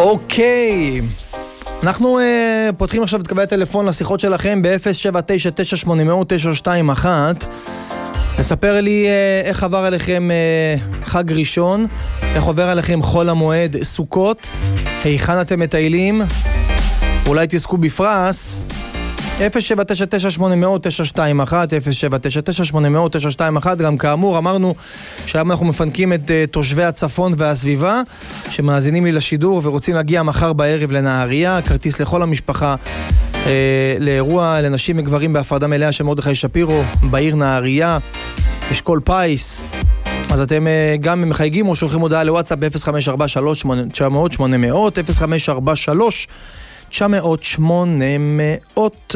אוקיי, אנחנו פותחים עכשיו את קווי הטלפון לשיחות שלכם ב-079-980-921. לספר לי איך עבר עליכם חג ראשון, איך עובר עליכם חול המועד סוכות, היכן אתם מטיילים, אולי תזכו בפרס. 079-980-921, 079-980-921. גם כאמור אמרנו שהיום אנחנו מפנקים את תושבי הצפון והסביבה שמאזינים לי לשידור ורוצים להגיע מחר בערב לנהריה, כרטיס לכל המשפחה לאירוע לנשים וגברים בהפרדה מלאה של מרדכי שפירו בעיר נהריה, אשכול פייס. אז אתם גם מחייגים או שולחים הודעה לוואטסאפ ב-0543-900-800, 0543-900-800.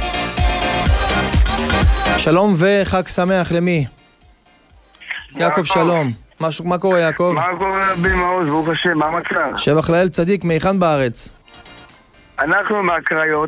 שלום וחג שמח למי? יעקב שלום. מה קורה יעקב? מה קורה רבי מעוז? ברוך השם, מה המצב? שבח לאל צדיק, מהיכן בארץ? אנחנו מהקריות.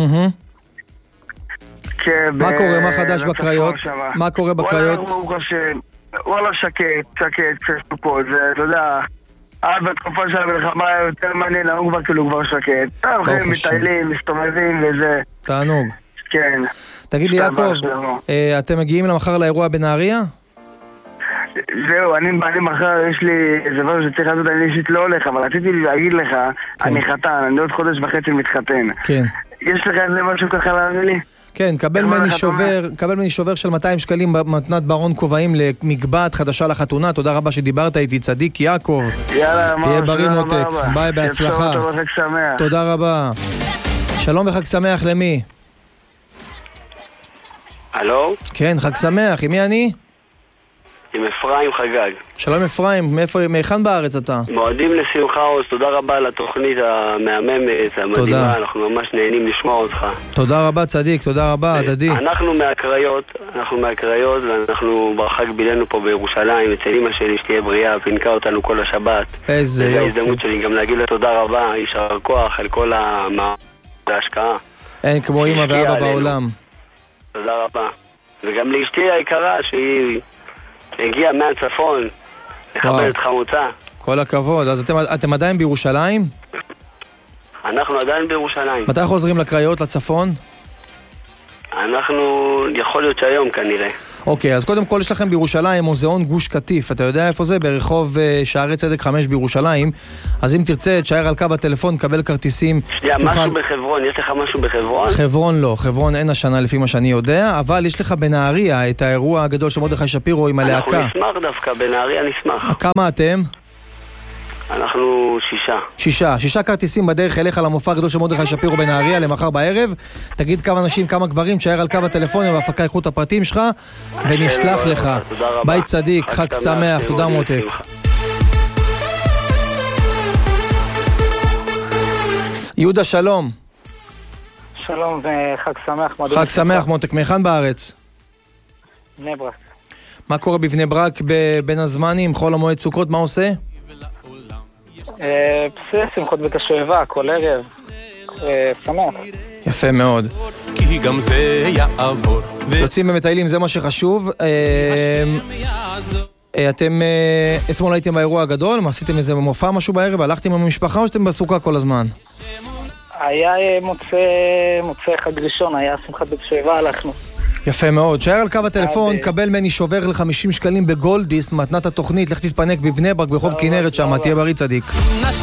מה קורה? מה חדש בקריות? מה קורה בקריות? ברוך השם. וואלה שקט, סוכות, זה, אתה יודע, בתקופה של המלחמה יותר מעניין, אנחנו כבר שקט. אנחנו מטיילים, מסתובבים וזה. תענוג. כן. תגיד לי יעקב, אתם מגיעים למחר לאירוע בנהריה? זהו, אני מחר, יש לי איזה דבר שצריך לעשות, אני אישית לא הולך, אבל רציתי להגיד לך, אני חתן, אני עוד חודש וחצי מתחתן. כן. יש לך איזה משהו ככה להביא לי? כן, קבל ממני שובר של 200 שקלים במתנת ברון כובעים למגבעת חדשה לחתונה. תודה רבה שדיברת איתי, צדיק יעקב. יאללה, תהיה בריא מותק, ביי, בהצלחה. תודה רבה. שלום וחג שמח למי? הלו? כן, חג שמח, עם מי אני? עם אפרים חגג. שלום אפרים, מהיכן בארץ אתה? מועדים לשמחה עוז, תודה רבה על התוכנית המהממת, המדהימה, אנחנו ממש נהנים לשמוע אותך. תודה רבה צדיק, תודה רבה, הדדי. אנחנו מהקריות ואנחנו בחג בילנו פה בירושלים, אצל אמא שלי שתהיה בריאה, פינקה אותנו כל השבת. איזה יופי. ההזדמנות שלי גם להגיד לה תודה רבה, יישר כוח על כל ההשקעה. אין כמו אמא ואבא בעולם. תודה רבה. וגם לאשתי היקרה שהיא הגיע מהצפון, לכבד את חמוצה. כל הכבוד. אז אתם עדיין בירושלים? אנחנו עדיין בירושלים. מתי חוזרים לקריות, לצפון? אנחנו, יכול להיות שהיום כנראה. אוקיי, אז קודם כל יש לכם בירושלים מוזיאון גוש קטיף. אתה יודע איפה זה? ברחוב שערי צדק 5 בירושלים. אז אם תרצה, תשאר על קו הטלפון, קבל כרטיסים. משהו בחברון, יש לך משהו בחברון? חברון לא, חברון אין השנה לפי מה שאני יודע, אבל יש לך בנהריה את האירוע הגדול של מרדכי שפירו עם הלהקה. אנחנו נשמח דווקא, בנהריה נשמח. כמה אתם? אנחנו 6. 6 כרטיסים בדרך אליך למופע הגדול של מרדכי שפירו בנהריה למחר בערב. תגיד כמה אנשים, כמה גברים, תשאר על קו הטלפון והפקה יקחו את הפרטים שלך ונשלח לך. ביי צדיק, חג שמח, תודה מותק. יהודה שלום. שלום וחג שמח. חג שמח מותק, מהיכן בארץ? בני ברק. מה קורה בבני ברק בין הזמנים, חול המועד סוכות, מה עושה? שמחות בית השואבה, כל ערב. שמח. יפה מאוד. כי גם זה יעבור. יוצאים ומטיילים, זה מה שחשוב. אתם אתמול הייתם באירוע הגדול, מה עשיתם איזה מופע משהו בערב, הלכתם עם המשפחה או שאתם בסוכה כל הזמן? היה מוצא חג ראשון, היה שמחת בית השואבה, הלכנו. יפה מאוד. שער על קו הטלפון, קבל מני שובר ל50 שקלים בגולדיסט, מתנת התוכנית, לך תתפנק בבני ברק ברחוב כנרת שם, תהיה בריא צדיק.